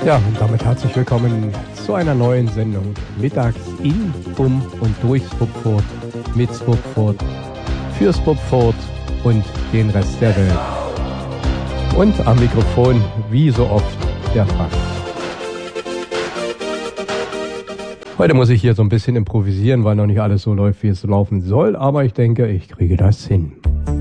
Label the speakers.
Speaker 1: Ja, und damit herzlich willkommen zu einer neuen Sendung. Mittags in, um und durch Swupfurt, mit Swupfurt, für Swupfurt und den Rest der Welt. Und am Mikrofon, wie so oft, der Frank. Heute muss ich hier so ein bisschen improvisieren, weil noch nicht alles so läuft, wie es laufen soll, aber ich denke, ich kriege das hin.